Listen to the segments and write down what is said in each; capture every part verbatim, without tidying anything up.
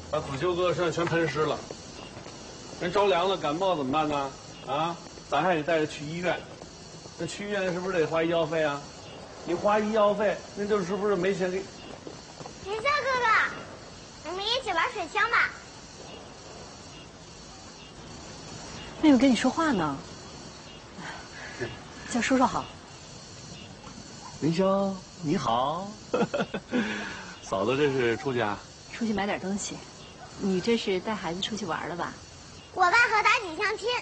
把子修哥身上全喷湿了。人着凉了，感冒怎么办呢？啊，咱还得带着去医院。那去医院是不是得花医药费啊？你花医药费，那就是不是没钱给？ 林夏哥哥，我们一起玩水枪吧。 妹妹跟你说话呢。叫叔叔好。 林霄，你好。嫂子这是出去啊？ 出去买点东西。你这是带孩子出去玩了吧？ 我爸和妲己相亲。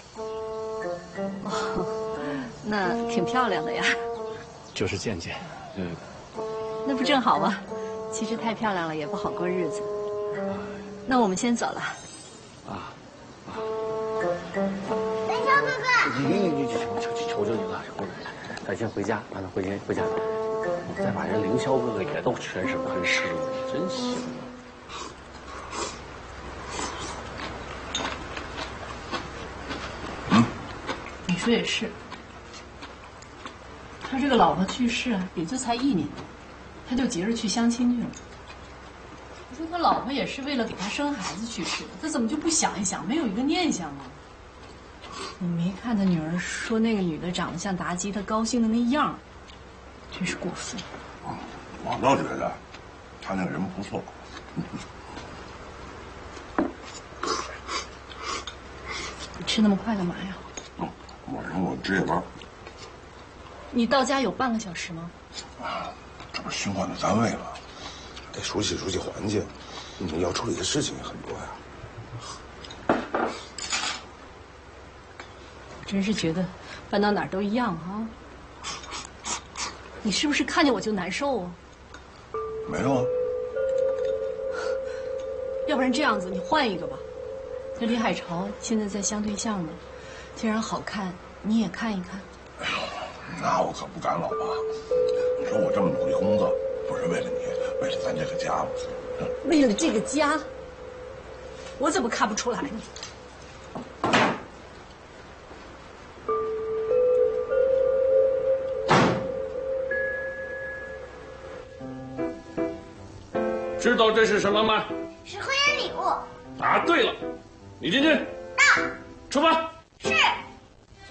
哦，那挺漂亮的呀。 就是见见。嗯。 那不正好吗？其实太漂亮了也不好过日子。那我们先走了。 啊啊！ 林霄哥哥， 你你你求求求求求你了，咱先回家，让他回家回家。你再把人凌霄哥哥也都全身喷湿了，真行。 嗯， 你说也是。他这个老婆去世啊，也就才一年，他就急着去相亲去了。我说他老婆也是为了给他生孩子去世的，他怎么就不想一想，没有一个念想啊？你没看他女儿说那个女的长得像妲己，他高兴的那样，真是过分。 嗯，我倒觉得他那个人不错。 你吃那么快干嘛呀？ 嗯，晚上我值夜班。 你到家有半个小时吗？ 啊，这不是新换的单位吗？得熟悉熟悉环境，你要处理的事情也很多呀。 我真是觉得搬到哪儿都一样啊。你是不是看见我就难受啊？ 没有啊。 要不然这样子，你换一个吧。这李海潮现在在相对象呢，既然好看，你也看一看。 哎呦，那我可不敢，老爸。你说我这么努力工作，不是为了你，为了咱这个家吗？ 为了这个家，我怎么看不出来呢？ 知道这是什么吗？ 是婚姻礼物。 答对了，李君君， 到， 出发。